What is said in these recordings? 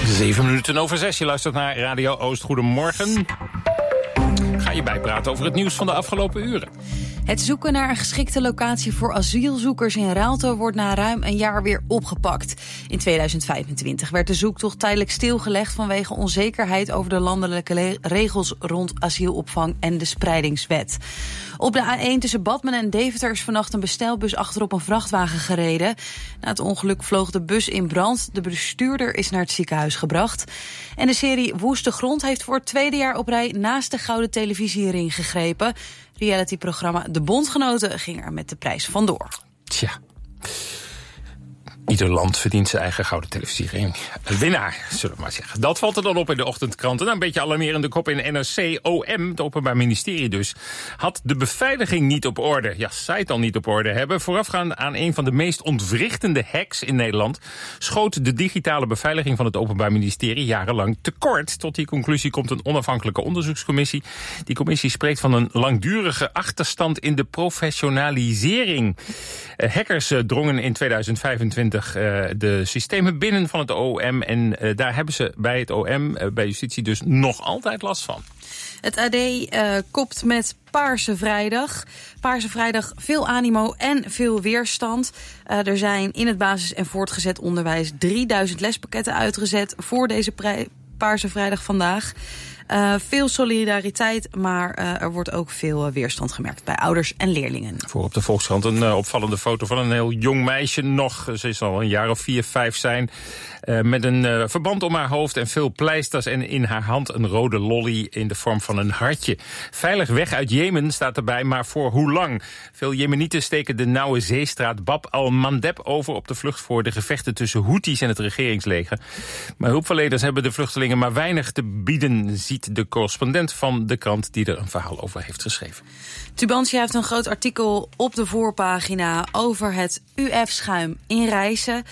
7:07. Je luistert naar Radio Oost. Goedemorgen. Ga je bijpraten over het nieuws van de afgelopen uren. Het zoeken naar een geschikte locatie voor asielzoekers in Raalte wordt na ruim een jaar weer opgepakt. In 2025 werd de zoektocht tijdelijk stilgelegd vanwege onzekerheid over de landelijke regels rond asielopvang en de spreidingswet. Op de A1 tussen Badmen en Deventer is vannacht een bestelbus achterop een vrachtwagen gereden. Na het ongeluk vloog de bus in brand. De bestuurder is naar het ziekenhuis gebracht. En de serie Woeste Grond heeft voor het tweede jaar op rij naast de Gouden Televisiering gegrepen. Realityprogramma De Bondgenoten ging er met de prijs vandoor. Tja. Ieder land verdient zijn eigen Gouden Televisiering. Een winnaar, zullen we maar zeggen. Dat valt er dan op in de ochtendkranten. Nou, een beetje alarmerende kop in NRC. OM, het Openbaar Ministerie dus, had de beveiliging niet op orde. Ja, zij het al niet op orde hebben. Voorafgaand aan een van de meest ontwrichtende hacks in Nederland schoot de digitale beveiliging van het Openbaar Ministerie jarenlang tekort. Tot die conclusie komt een onafhankelijke onderzoekscommissie. Die commissie spreekt van een langdurige achterstand in de professionalisering. Hackers drongen in 2025 de systemen binnen van het OM. En daar hebben ze bij het OM, bij justitie dus nog altijd last van. Het AD kopt met Paarse Vrijdag. Paarse Vrijdag, veel animo en veel weerstand. Er zijn in het basis- en voortgezet onderwijs 3000 lespakketten uitgezet voor deze Paarse Vrijdag vandaag. Veel solidariteit, maar er wordt ook veel weerstand gemerkt bij ouders en leerlingen. Voor op de Volkskrant een opvallende foto van een heel jong meisje nog. Ze is al een jaar of 4, 5 zijn. Met een verband om haar hoofd en veel pleisters en in haar hand een rode lolly in de vorm van een hartje. Veilig weg uit Jemen staat erbij, maar voor hoe lang? Veel Jemenieten steken de nauwe zeestraat Bab al-Mandeb over op de vlucht voor de gevechten tussen Houthis en het regeringsleger. Maar hulpverleners hebben de vluchtelingen maar weinig te bieden, ziet de correspondent van de krant die er een verhaal over heeft geschreven. Tubantia heeft een groot artikel op de voorpagina over het UF-schuim in Rijssen.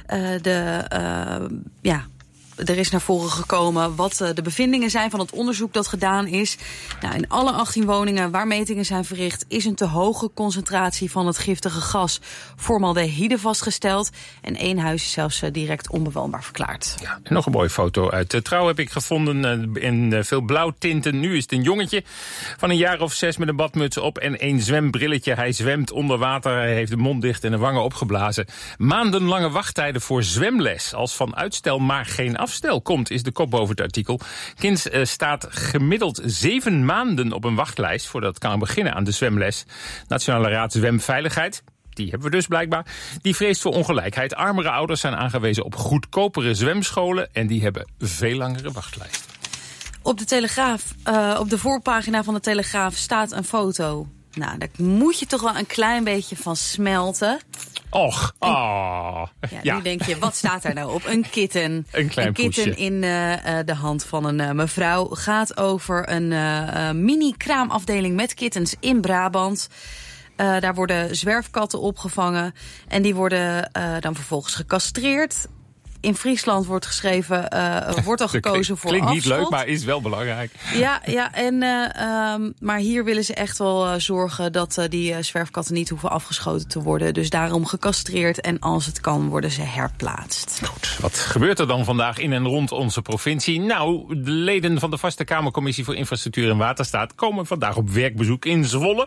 Er is naar voren gekomen wat de bevindingen zijn van het onderzoek dat gedaan is. Nou, in alle 18 woningen waar metingen zijn verricht is een te hoge concentratie van het giftige gas formaldehyde vastgesteld. En 1 huis is zelfs direct onbewoonbaar verklaard. Ja, en nog een mooie foto uit de Trouw heb ik gevonden in veel blauwtinten. Nu is het een jongetje van een jaar of 6 met een badmuts op en een zwembrilletje. Hij zwemt onder water, hij heeft de mond dicht en de wangen opgeblazen. Maandenlange wachttijden voor zwemles. Als van uitstel maar geen afstel komt, is de kop boven het artikel. Kind staat gemiddeld 7 maanden op een wachtlijst voordat het kan beginnen aan de zwemles. Nationale Raad Zwemveiligheid, die hebben we dus blijkbaar, die vreest voor ongelijkheid. Armere ouders zijn aangewezen op goedkopere zwemscholen en die hebben veel langere wachtlijsten. Op de Telegraaf, op de voorpagina van de Telegraaf staat een foto. Nou, daar moet je toch wel een klein beetje van smelten. Och, Ja, nu denk je, wat staat daar nou op? Een kitten. Een klein kitten poesje. in de hand van een mevrouw. Gaat over een mini-kraamafdeling met kittens in Brabant. Daar worden zwerfkatten opgevangen. En die worden dan vervolgens gecastreerd. In Friesland wordt geschreven, wordt al gekozen voor klinkt afschot. niet leuk, maar is wel belangrijk. Ja, maar hier willen ze echt wel zorgen dat die zwerfkatten niet hoeven afgeschoten te worden. Dus daarom gecastreerd en als het kan worden ze herplaatst. Goed, wat gebeurt er dan vandaag in en rond onze provincie? Nou, de leden van de Vaste Kamercommissie voor Infrastructuur en Waterstaat komen vandaag op werkbezoek in Zwolle.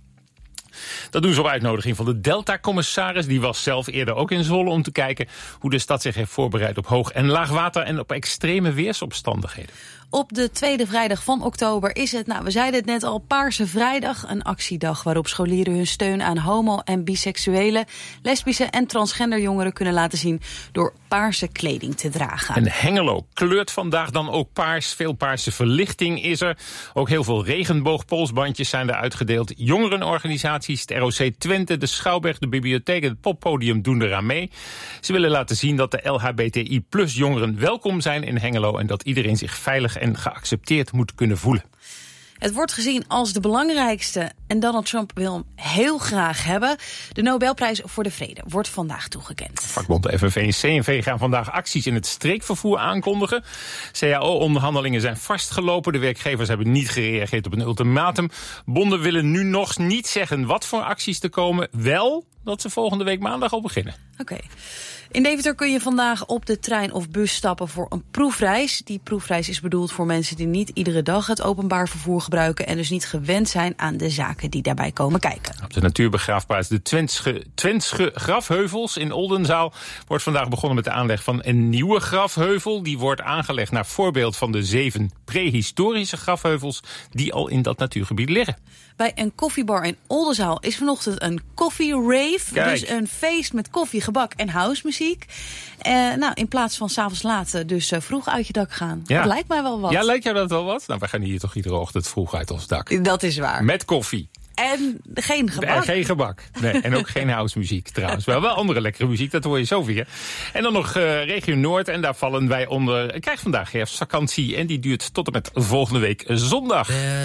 Dat doen ze op uitnodiging van de Delta-commissaris. Die was zelf eerder ook in Zwolle om te kijken hoe de stad zich heeft voorbereid op hoog- en laagwater en op extreme weersomstandigheden. Op de tweede vrijdag van oktober is het, we zeiden het net al, Paarse Vrijdag. Een actiedag waarop scholieren hun steun aan homo- en biseksuele, lesbische en transgender jongeren kunnen laten zien door paarse kleding te dragen. En Hengelo kleurt vandaag dan ook paars. Veel paarse verlichting is er. Ook heel veel regenboogpolsbandjes zijn er uitgedeeld. Jongerenorganisaties, het ROC Twente, de Schouwberg, de bibliotheek en het poppodium doen eraan mee. Ze willen laten zien dat de LHBTI+ jongeren welkom zijn in Hengelo en dat iedereen zich veilig en geaccepteerd moet kunnen voelen. Het wordt gezien als de belangrijkste en Donald Trump wil hem heel graag hebben. De Nobelprijs voor de Vrede wordt vandaag toegekend. Vakbond FNV en CNV gaan vandaag acties in het streekvervoer aankondigen. CAO-onderhandelingen zijn vastgelopen. De werkgevers hebben niet gereageerd op een ultimatum. Bonden willen nu nog niet zeggen wat voor acties er komen. Wel dat ze volgende week maandag al beginnen. Oké. In Deventer kun je vandaag op de trein of bus stappen voor een proefreis. Die proefreis is bedoeld voor mensen die niet iedere dag het openbaar vervoer gebruiken en dus niet gewend zijn aan de zaken die daarbij komen kijken. Op de natuurbegraafplaats de Twentse grafheuvels in Oldenzaal wordt vandaag begonnen met de aanleg van een nieuwe grafheuvel. Die wordt aangelegd naar voorbeeld van de 7 prehistorische grafheuvels die al in dat natuurgebied liggen. Bij een koffiebar in Oldenzaal is vanochtend een koffie-rave. Kijk. Dus een feest met koffie, gebak en housemuziek. In plaats van 's avonds laat dus vroeg uit je dak gaan. Ja. Dat lijkt mij wel wat. Ja, lijkt jou dat wel wat? Nou, wij gaan hier toch iedere ochtend vroeg uit ons dak. Dat is waar. Met koffie. En geen gebak. En geen gebak. Nee, en ook geen housemuziek trouwens. Wel andere lekkere muziek, dat hoor je zo weer. En dan nog regio Noord. En daar vallen wij onder. Ik krijg vandaag herfstvakantie. En die duurt tot en met volgende week zondag.